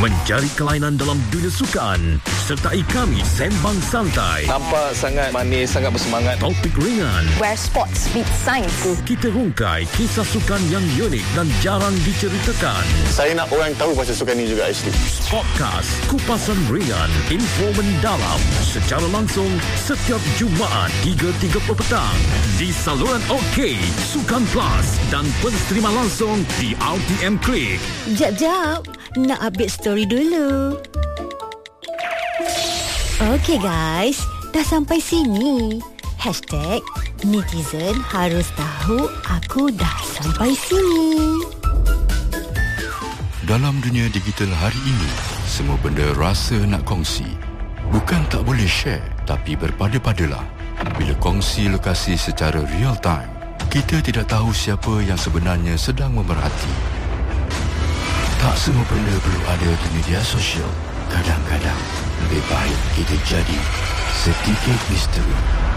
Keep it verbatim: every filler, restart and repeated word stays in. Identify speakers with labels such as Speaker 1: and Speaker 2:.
Speaker 1: Mencari kelainan dalam dunia sukan. Sertai kami sembang santai.
Speaker 2: Nampak sangat manis, sangat bersemangat.
Speaker 1: Topik ringan.
Speaker 3: Where sports meet science.
Speaker 1: Kita rungkai kisah sukan yang unik dan jarang diceritakan.
Speaker 4: Saya nak orang tahu pasal sukan ni juga actually.
Speaker 1: Podcast Kupasan Ringan, info mendalam secara langsung setiap Jumaat tiga tiga puluh petang di saluran OK, Sukan Plus dan pensterima langsung di R T M Click.
Speaker 5: Jap-jap, nak update story dulu. Okey guys, dah sampai sini. Hashtag netizen harus tahu aku dah sampai sini.
Speaker 6: Dalam dunia digital hari ini, semua benda rasa nak kongsi. Bukan tak boleh share, tapi berpada-padalah. Bila kongsi lokasi secara real time, kita tidak tahu siapa yang sebenarnya sedang memerhati. Tak semua benda perlu ada di media sosial. Kadang-kadang lebih baik kita jadi sedikit misteri.